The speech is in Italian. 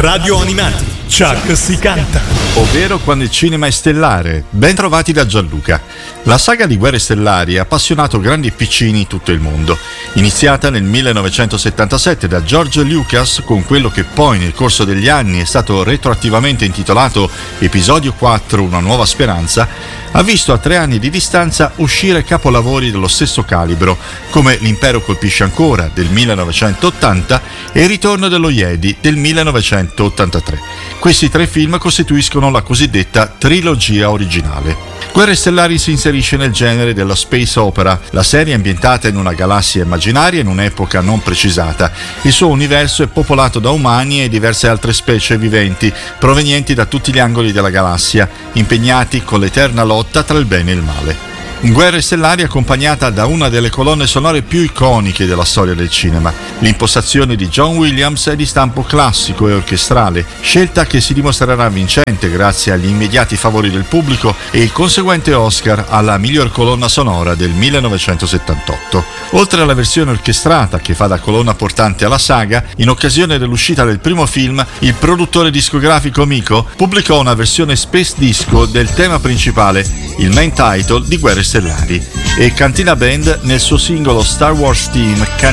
Radio Animati, Chuck si canta. Ovvero Quando il cinema è stellare. Ben trovati da Gianluca. La saga di Guerre Stellari ha appassionato grandi e piccini in tutto il mondo. Iniziata nel 1977 da George Lucas con quello che poi nel corso degli anni è stato retroattivamente intitolato Episodio 4 Una nuova speranza, ha visto a 3 anni di distanza uscire capolavori dello stesso calibro come L'impero colpisce ancora del 1980 e Il ritorno dello Jedi del 1983. Questi 3 film costituiscono la cosiddetta trilogia originale. Guerre Stellari si inserisce nel genere della space opera. La serie è ambientata in una galassia immaginaria in un'epoca non precisata. Il suo universo è popolato da umani e diverse altre specie viventi provenienti da tutti gli angoli della galassia, impegnati con l'eterna lotta tra il bene e il male. Guerre Stellari è accompagnata da una delle colonne sonore più iconiche della storia del cinema. L'impostazione di John Williams è di stampo classico e orchestrale, scelta che si dimostrerà vincente grazie agli immediati favori del pubblico e il conseguente Oscar alla miglior colonna sonora del 1978. Oltre alla versione orchestrata che fa da colonna portante alla saga, in occasione dell'uscita del primo film, il produttore discografico Miko pubblicò una versione space disco del tema principale, il main title di Guerre Stellari, e Cantina Band nel suo singolo Star Wars Theme